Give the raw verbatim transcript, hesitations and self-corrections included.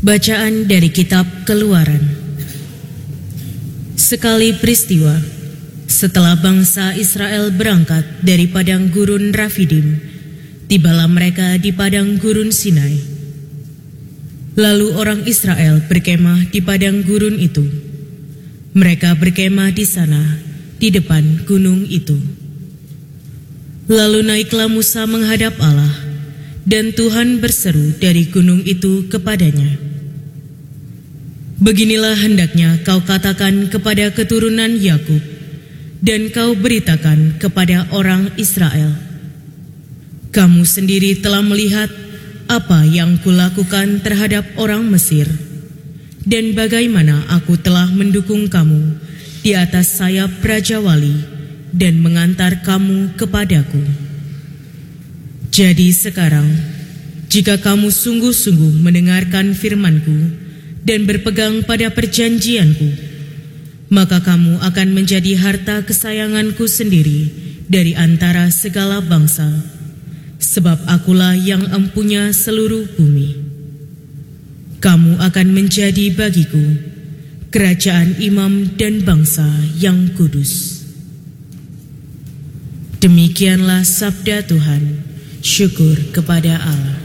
Bacaan dari kitab Keluaran. Sekali peristiwa, setelah bangsa Israel berangkat dari padang gurun Rafidim, tibalah mereka di padang gurun Sinai. Lalu orang Israel berkemah di padang gurun itu. Mereka berkemah di sana, di depan gunung itu. Lalu naiklah Musa menghadap Allah, dan Tuhan berseru dari gunung itu kepadanya, "Beginilah hendaknya kau katakan kepada keturunan Yakub, dan kau beritakan kepada orang Israel, kamu sendiri telah melihat apa yang kulakukan terhadap orang Mesir, dan bagaimana aku telah mendukung kamu di atas sayap Raja Wali dan mengantar kamu kepadaku. Jadi sekarang, jika kamu sungguh-sungguh mendengarkan firman-Ku dan berpegang pada perjanjian-Ku, maka kamu akan menjadi harta kesayangan-Ku sendiri dari antara segala bangsa, sebab Akulah yang empunya seluruh bumi. Kamu akan menjadi bagiku kerajaan imam dan bangsa yang kudus." Demikianlah sabda Tuhan. Syukur kepada Allah.